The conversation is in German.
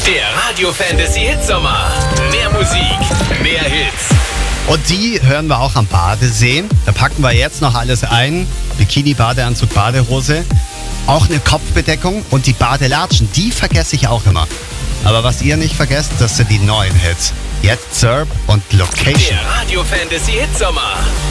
Der Radio Fantasy Hitsommer. Mehr Musik, mehr Hits. Und die hören wir auch am Badesee. Da packen wir jetzt noch alles ein. Bikini, Badeanzug, Badehose. Auch eine Kopfbedeckung und die Badelatschen, die vergesse ich auch immer. Aber was ihr nicht vergesst, das sind die neuen Hits. Jetzt Zerb und Location. Der Radio Fantasy Hitsommer.